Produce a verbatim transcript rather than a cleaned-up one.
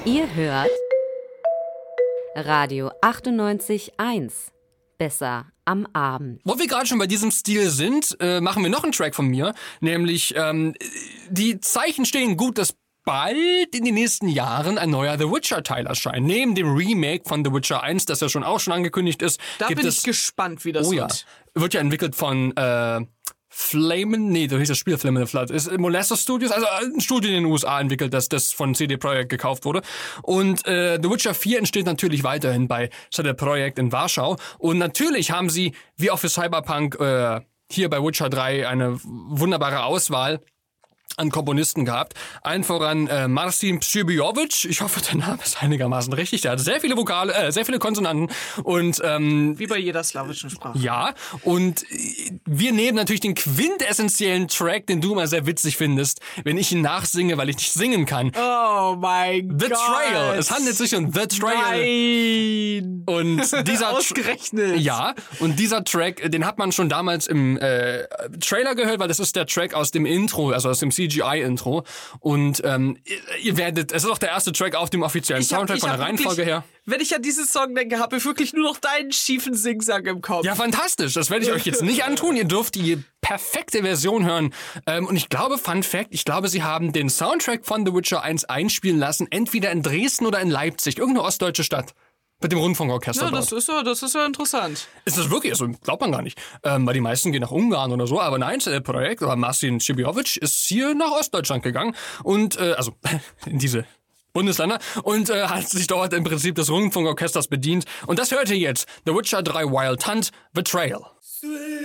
Ihr hört Radio achtundneunzig Komma eins. Besser am Abend. Wo wir gerade schon bei diesem Stil sind, äh, machen wir noch einen Track von mir. Nämlich, ähm, die Zeichen stehen gut, dass bald in den nächsten Jahren ein neuer The Witcher-Teil erscheint. Neben dem Remake von The Witcher eins, das ja schon auch schon angekündigt ist. Da gibt bin es, ich gespannt, wie das oh wird. Ja, wird ja entwickelt von äh, Flamen, nee, so hieß das Spiel Flamen Flood, ist Molester Studios, also ein Studio in den U S A entwickelt, das das von C D Projekt gekauft wurde. Und äh, The Witcher vier entsteht natürlich weiterhin bei C D Projekt in Warschau. Und natürlich haben sie, wie auch für Cyberpunk, äh, hier bei Witcher drei eine wunderbare Auswahl an Komponisten gehabt. Allen voran äh, Marcin Przybylowicz. Ich hoffe, der Name ist einigermaßen richtig. Der hat sehr viele Vokale, äh, sehr viele Konsonanten. Und ähm, wie bei jeder slawischen Sprache. Ja, und wir nehmen natürlich den quintessentiellen Track, den du immer sehr witzig findest, wenn ich ihn nachsinge, weil ich nicht singen kann. Oh mein Gott. The Trail. Es handelt sich um The Trail. Nein. Und dieser Ausgerechnet. Ja, und dieser Track, den hat man schon damals im äh, Trailer gehört, weil das ist der Track aus dem Intro, also aus dem C G I-Intro. Und ähm, ihr werdet, es ist auch der erste Track auf dem offiziellen Ich hab- Soundtrack ich von der hab Reihenfolge wirklich- her. Wenn ich an diesen Song denke, habe ich wirklich nur noch deinen schiefen Singsang im Kopf. Ja, fantastisch. Das werde ich euch jetzt nicht antun. Ihr dürft die perfekte Version hören. Ähm, und ich glaube, Fun Fact, ich glaube, sie haben den Soundtrack von The Witcher eins einspielen lassen, entweder in Dresden oder in Leipzig, irgendeine ostdeutsche Stadt. Mit dem Rundfunkorchester Ja, dort. das ist ja, das ist ja interessant. Ist das wirklich? Also, glaubt man gar nicht. Ähm, weil die meisten gehen nach Ungarn oder so. Aber nein, das Projekt, oder Marcin Przybylowicz ist hier nach Ostdeutschland gegangen. Und, äh, also, in diese Bundesländer. Und äh, hat sich dort im Prinzip des Rundfunkorchesters bedient. Und das hört ihr jetzt. The Witcher drei Wild Hunt, Betrayal.